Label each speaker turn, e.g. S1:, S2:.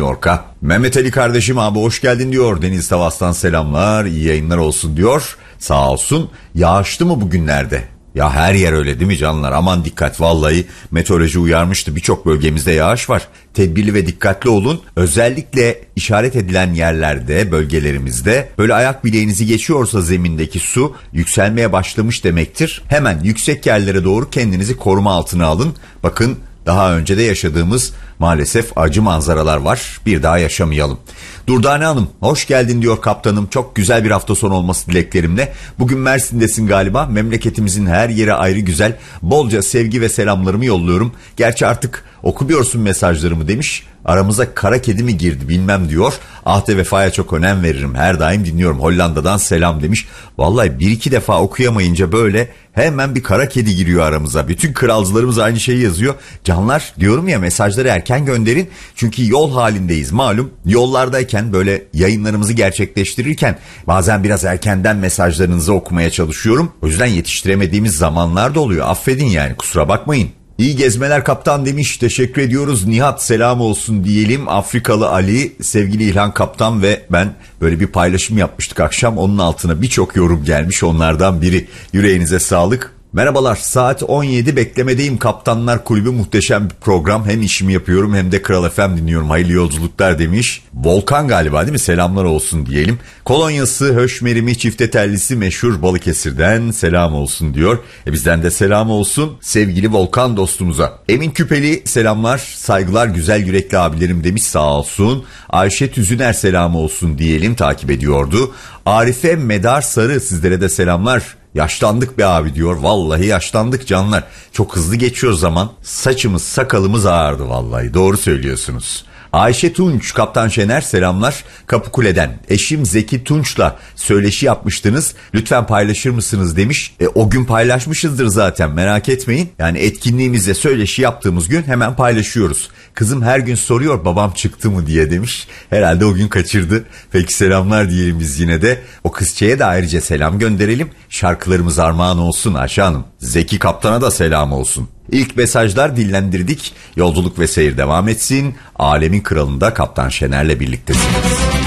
S1: York'a. Mehmet Ali kardeşim abi hoş geldin diyor. Deniz Tavas'tan selamlar, iyi yayınlar olsun diyor. Sağ olsun. Yağışlı mı bugünlerde? Ya her yer öyle değil mi canlar? Aman dikkat, vallahi meteoroloji uyarmıştı. Birçok bölgemizde yağış var. Tedbirli ve dikkatli olun. Özellikle işaret edilen yerlerde, bölgelerimizde böyle ayak bileğinizi geçiyorsa zemindeki su yükselmeye başlamış demektir. Hemen yüksek yerlere doğru kendinizi koruma altına alın. Bakın daha önce de yaşadığımız maalesef acı manzaralar var. Bir daha yaşamayalım. Durdane Hanım hoş geldin diyor kaptanım. Çok güzel bir hafta sonu olması dileklerimle. Bugün Mersin'desin galiba. Memleketimizin her yeri ayrı güzel. Bolca sevgi ve selamlarımı yolluyorum. Gerçi artık okumuyorsun mesajlarımı demiş. Aramıza kara kedi mi girdi bilmem diyor. Ahde vefaya çok önem veririm. Her daim dinliyorum. Hollanda'dan selam demiş. Vallahi bir iki defa okuyamayınca böyle hemen bir kara kedi giriyor aramıza. Bütün kralcılarımız aynı şeyi yazıyor. Canlar diyorum ya, mesajları erken gönderin. Çünkü yol halindeyiz malum. Yollardayken böyle yayınlarımızı gerçekleştirirken bazen biraz erkenden mesajlarınızı okumaya çalışıyorum. O yüzden yetiştiremediğimiz zamanlar da oluyor. Affedin yani, kusura bakmayın. İyi gezmeler kaptan demiş. Teşekkür ediyoruz. Nihat selam olsun diyelim. Afrikalı Ali, sevgili İlhan kaptan ve ben böyle bir paylaşım yapmıştık akşam. Onun altına birçok yorum gelmiş. Onlardan biri. Yüreğinize sağlık. Merhabalar, saat 17 beklemedeyim. Kaptanlar Kulübü muhteşem bir program. Hem işimi yapıyorum hem de Kral FM dinliyorum. Hayırlı yolculuklar demiş. Volkan galiba değil mi? Selamlar olsun diyelim. Kolonyası, höşmerimi, çifte tellisi meşhur Balıkesir'den selam olsun diyor. Bizden de selam olsun sevgili Volkan dostumuza. Emin Küpeli selamlar, saygılar güzel yürekli abilerim demiş, sağ olsun. Ayşe Tüzüner selamı olsun diyelim, takip ediyordu. Arife Medar Sarı sizlere de selamlar. Yaşlandık be abi diyor. Vallahi yaşlandık canlar. Çok hızlı geçiyor zaman. Saçımız sakalımız ağardı vallahi. Doğru söylüyorsunuz. Ayşe Tunç, Kaptan Şener selamlar. Kapıkule'den eşim Zeki Tunç'la söyleşi yapmıştınız. Lütfen paylaşır mısınız demiş. O gün paylaşmışızdır zaten, merak etmeyin. Yani etkinliğimizde söyleşi yaptığımız gün hemen paylaşıyoruz. Kızım her gün soruyor babam çıktı mı diye demiş. Herhalde o gün kaçırdı. Peki selamlar diyelim biz yine de. O kızçaya da ayrıca selam gönderelim. Şarkılarımız armağan olsun Ayşe Hanım. Zeki Kaptan'a da selam olsun. İlk mesajlar dillendirdik. Yolculuk ve seyir devam etsin. Alemin kralında Kaptan Şener'le birliktesiniz.